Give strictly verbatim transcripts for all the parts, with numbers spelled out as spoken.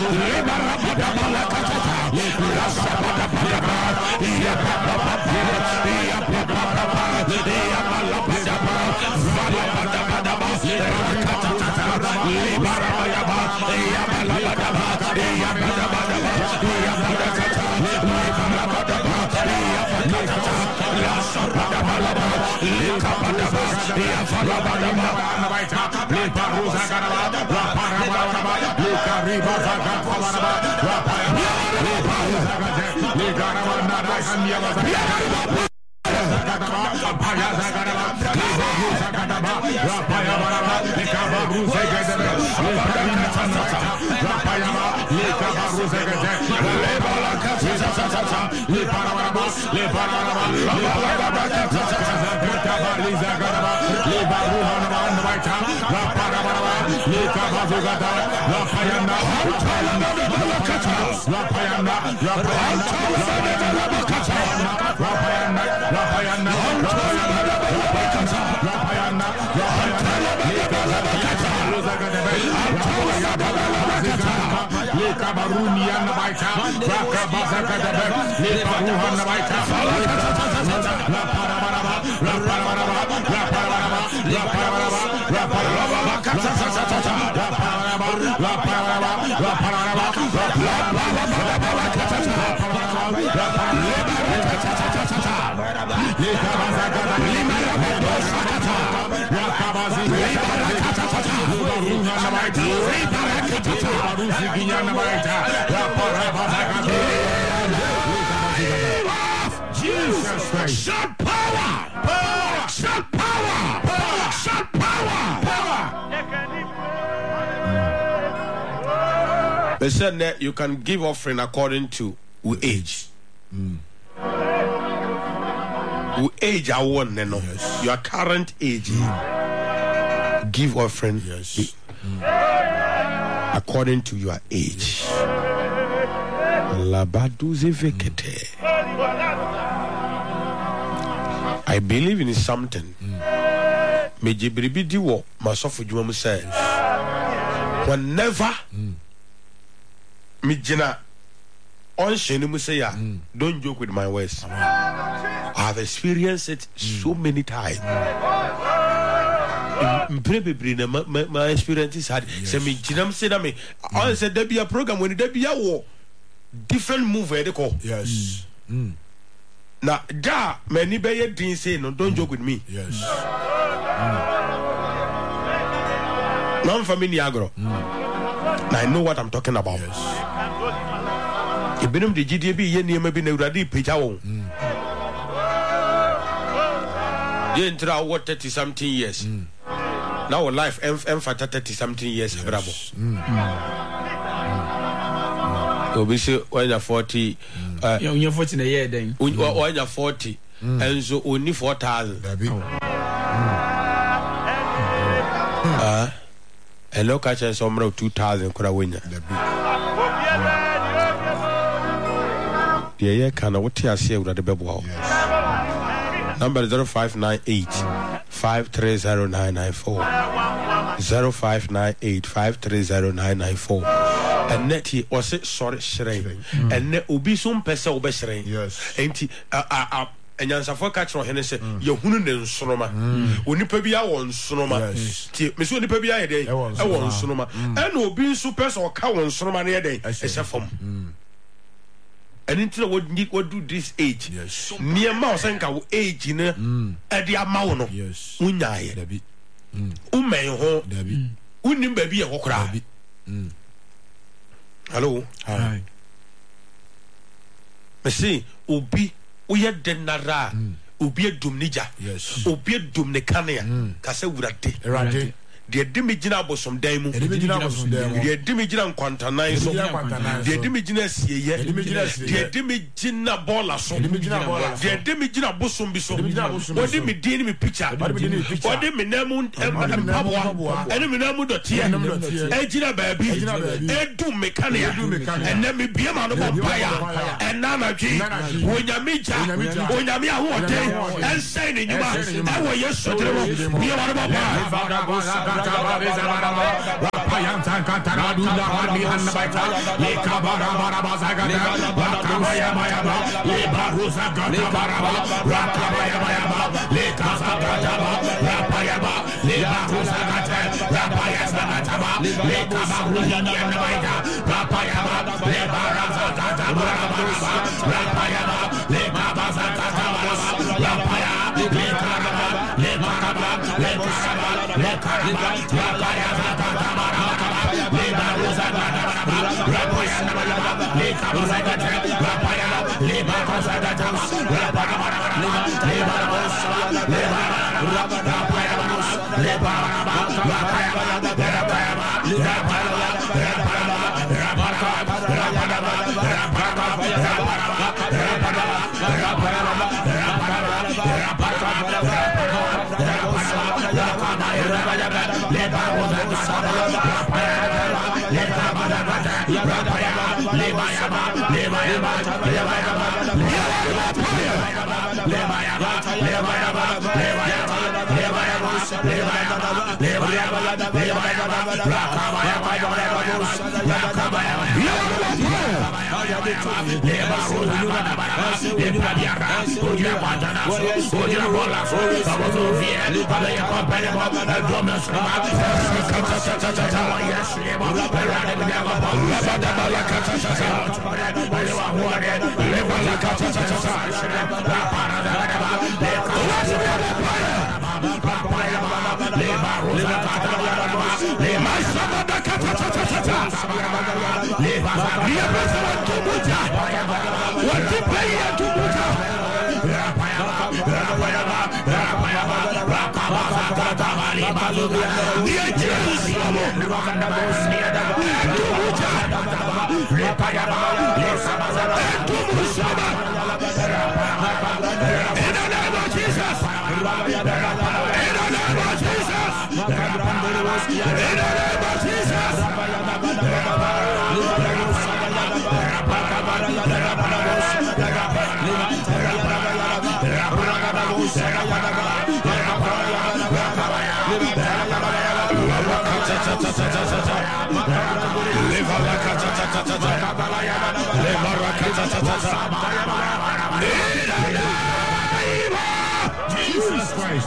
Jesus Christ. Shout power! Power! Shout power! Power! Shout power! Power! They said that you can give offering according to who age. Mm. Who age I want, you know. Yes. Your current age. Mm. Give offering. Yes. Mm. According to your age. Labaduze vekete. I believe in something. Me jibribi di wo masofu dwuma say. Whenever me jina on sheni mu say ya, don't joke with my words. I have experienced it so many times. My, my experience is hard. Say me jina say that me. I said there be a program when there be a war. Different move where they call. Yes. Mm. Now, da many bear didn't say no. Don't mm. joke with me. Yes. Mm. Non family agro. Mm. Now I know what I'm talking about. Yes. Ibinum the G D B ye near maybe neuradi pijao. You enter what thirty something years. Mm. Now life em em for thirty something years. Yes. Bravo. Mm. Obviously, when you're forty, uh, you're forty in a year, then when you're forty, mm. and so only four thousand. Uh, and look at your summer of two thousand. Could I win? The year can what you say with the bubble. Number zero five nine eight five three zero nine nine four zero five nine eight five three zero nine nine four. And net he was it sorry shrine and net ubi some person be shrine. Yes. Enti uh uh and yansa for catch on hene say you hunu ne nsonoma onipa bia won nsonoma ti me so onipa bia ye dey e won nsonoma and obi nso person ka won nsonoma na ye dey e se fam and until what need what do this age near ma osanka wo age ne e dey ama wo no unya ye dabi umen ho dabi unim ba bi ye kokora dabi. Hello. Hi. Me see obi uye denara obi edum nija. Yes. Obi edum ne kanea ka se wurade. Erade. De dimi gina bosom dan mu. De dimi gina bosom dan mu. De dimi gina nkwantanan so. De dimi gina sieye. De dimi gina bola so. De dimi gina bosom bi so. Odi mi din mi picture. Odi mi namu empabwa. Eni mi namu dotie. E gina baby. E dum me kanea. Ene mi bia ma no baya. Ena na dwi. Onyamija. Onyame ahote. Ense ni nyuma. E wo yeso dere mo. Bia ma no baya. Rapayanta Katarabula Hadi Anabata, Lekabara Barabazagada, Rakabaya Bayaba, Lebarusa Gatabaraba, Rakabaya Bayaba, Lekazagaba, Rapayaba, Lebarusa Gata, Rapayasa Gataba, Lekabaruja Nanabaita, Rapayaba, Lebaraza Gatabaraba, Rapayaba, Lebabaza Gatabaraba, Rapaya, Lekaraba, Lekaraba, Lekaraba, Lekaraba, Rapayasa Gatabaraba, Lebarusa Gatabaraba, Rapaya Nabaraba, Lekabaza Gata, Rapaya, Lebarusa Gataba, Rapayaba, Lebarusa, Lebaraba, Rapayaba, Lebaraba, Rapayaba, Rapayaba, Rapayaba, Jesus Christ.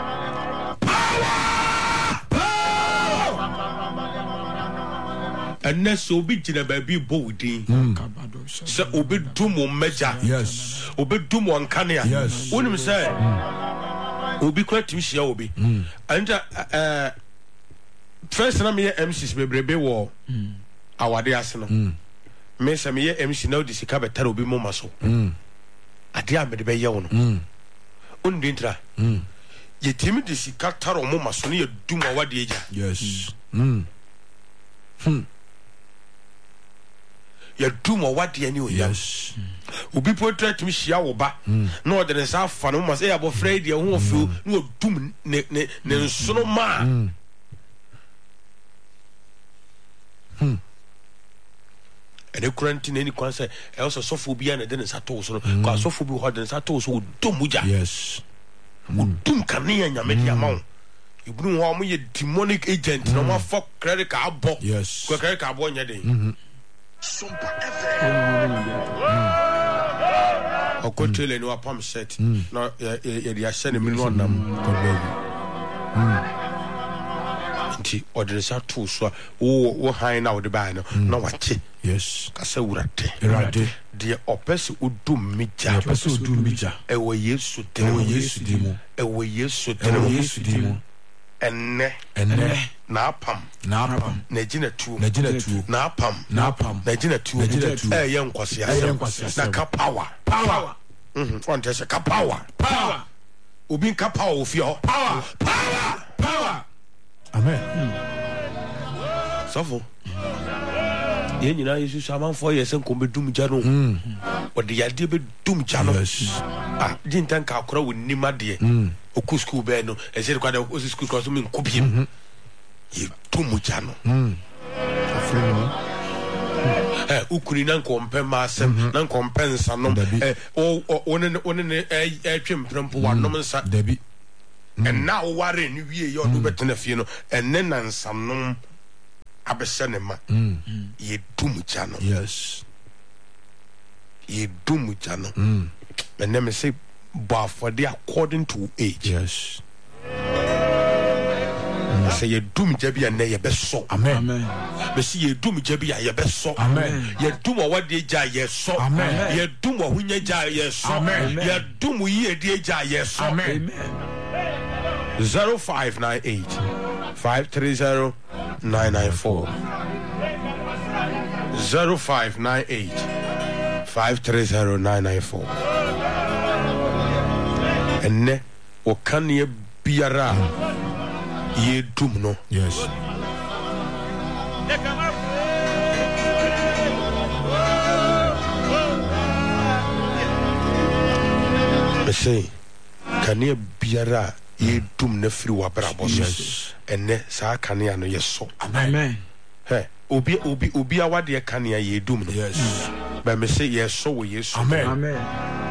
And that's so big in a baby boarding. So, Obi Dumo Meja. Yes. Obi Dumo and Kania. Yes. What do you say? Obi quite to share Obi. And uh, first, I'm here M Cs Baby War. Our day arsenal. Miss I'm here M C now. This is Cabot Tarobi Momaso. A dear Medibay Yawn. Undintra. Ye timid this Cataro Momasoni, Duma Wadia. Yes. You do more what you knew. Yes. Ubi portrait to me, Shiaoba. No, there is half fun. Must say about Freddy, who of you no doom, ne so man. And a quarantine any concert, also sophobia and then it's a toast, because sophobia had and satos who do muja. Yes. Doom Kania and Yamedia Mount. You bring home a demonic agent, no more for credit card box. Yes. Credit card one day. O ko tele no apam set na ye dia send me no nam nti odresa to so wo wo han na wo de bai no na wache yes ka se wurade wurade de opese udum mija opese udum mija e wo yesu e wo yesu dimo e wo yesu dimo yesu dimo enne enne na apam na apam na gina tu na gina tu na apam na apam na gina tu na gina tu eh ye nkwase asem na ka power power mhm on tese ka power power obi ka power ofio power power power amen sofo ye nyina yesu saman for ye sen ko be dum jano o de yade be dum jano ah jintan ka akora woni made o ku school be no e se kwa de o school ko so me nkobiem ye dum jano afreno eh ukuri nan kompe masem nan kompensa no eh o one one eh twemprempo wanom nsa dabi and now worry ni wie ye odo betena fie no enne nansam no abesenema ye dum chano Yes. ye dum chano Mm. and let me say but for the according to age Yes. say ye dum jabi and ye beso Amen. Amen. but see ye dum jabi ye beso Amen. ye dum what de ja ye so Amen. ye dum what hunya ja ye so Amen. ye dum ye de ja ye so Amen. zero five nine eight five three zero nine nine four zero five nine eight five three zero nine nine four and ne o kan ye biara ye dum no Yes. me say kan ye biara ye dum na firi wa brabo so Yes. and ne sa kan ya no ye so Amen. he obi obi obi awade kan ya ye dum no Yes. but me say ye so we yesu Amen. Amen.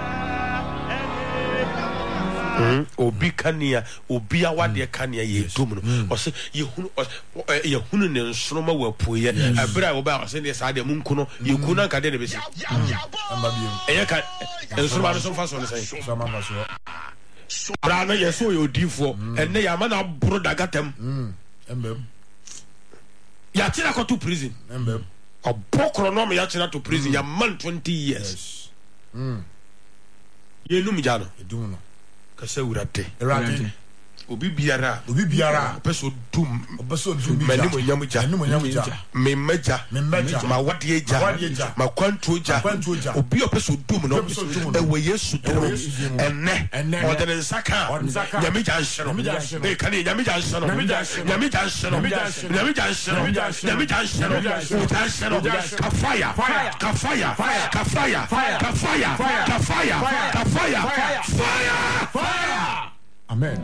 Mm, obi kania obi awade kania ye dum no o se ye hunu ye hunu ne nsroma wa puye abira wo ba o se ne sa de munku no ye ku na kade ne be si Amba biem. eye ka nsroma no so fa so ne sai Sama maso. bra no ye so ye odifo enne ya ma na bro dagatam Mm. Embem. ya tira ko to prison Embem. obokro no me ya tira to prison ya man twenty years Yes. Mm. ye num ja no Edum no. ka se urate Erade. obi biara Obi biara. peso dum Obeso dum bi. mani mo nyam ja Mani mo nyam ja. me maja Me maja. ma wade ja Ma wade ja. ma kwantu ja Ma kwantu ja. obi opeso dum no Obi opeso dum no. e we yesu E wo Yesu dum dum no. enne Enne. o de nsaka O de nsaka. nyame ja nhyero Nyame ja nhyero. e kan nyame ja nhyero Nyame ja nhyero. nyame ja nhyero Nyame ja nhyero. nyame ja nhyero Nyame ja nhyero. nyame ja nhyero Nyame ja nhyero. o ja nhyero O ja nhyero. ka fire Fire. ka fire Fire. ka fire Fire. ka fire Fire. ka fire Fire. ka fire Fire. fire Fire. Amen.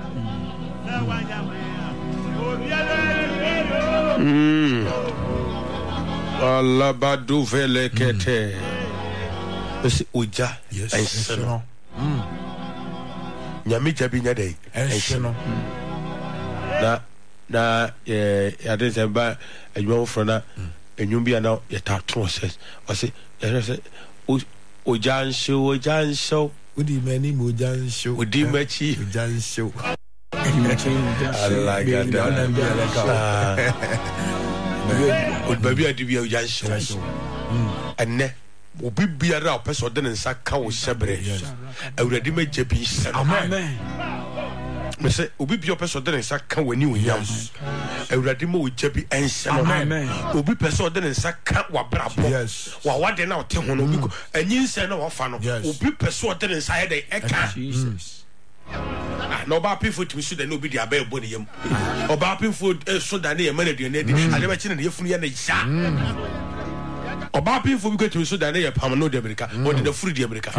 alabadu velekete esi oja Yes. enseno nyame ja bi nya dai Enseno. na na eh ade se ba adwuma fro na enwum bia na ye ta process o se ye se oja nsho oja nsho Udi mani mo jansho. odi machi Jansho. alagada Ona bi alaka. o ba bia di bia oja nsho enne obi biara o pese o de nsa ka wo sebre awurade ma ja bi nsem Amen. me say obi bi o pese o de nsa ka wani onyam awurade ma o ja bi ensem Amen. obi pese o de nsa ka wa brabo Yes. wa wade na o te ho no obi ko anyi nsa na wa fa no Yes. obi pese o de nsa ye de eka Jesus. Ah, na oba pifo timi so da na obi di abaye bo ne yam oba pifo so da na ye ma na duane di ade ba chi na ye funu ye na ya oba pifo bi ko timi so da na ye pam no de America o de na furu di America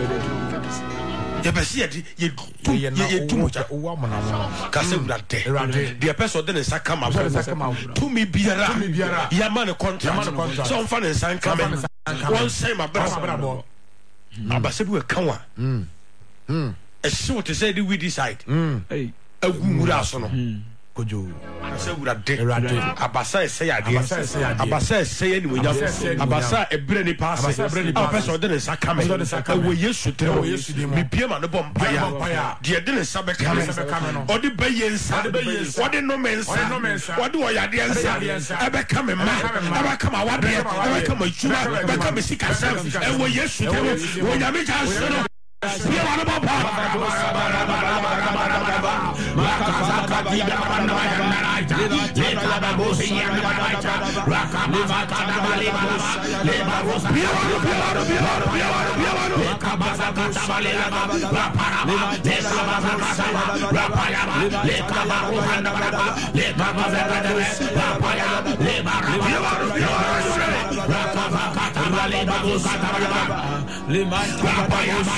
ye be se ye di ye tu ye ye tu mo ja Uwa mona mona. ka se urade Urade. de person de nsa ka ma de nsa ka ma bo tu mi biara Tumi biara. ya ma ne contract Ya ma ne contract. so on fa ne nsa ka So on fa me ne nsa ka me. won say ma bra Brabo. abase bi we kan wa Mm. Mm. e se what say the we decide Mm. Hey. agu wura so no Kojo. se urade Urade. abasa e say ade Abasa ese ade. abasa e say ni wonya Abasa ese ni abasa e bre ni pass Abasa e bre ni pass. person de nsa ka me Abasa de nsa ka me. wo yesu te Wo Yesu di mo. mi bia ma no bom Bia ma mpa paya ya. de de nsa be ka me De nsa bɛka me no. odi be ye nsa Ɔde bɛyɛ nsa. odi no me nsa Ɔde no me nsa. odi wo yade Ɔde nsa yade nsa. e be ka me ma Ɛbɛka me mma. e be ka ma wade e Ɛbɛka ma be ka ma wadeɛ. juma Ɛbɛka e ma be ka me juma. sika Ɛbɛka sam me sika e wo yesu Ɛwɔ te Yesu di wo mo. nyame ja nse no bia ma no bom pa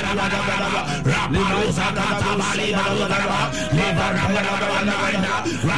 Lima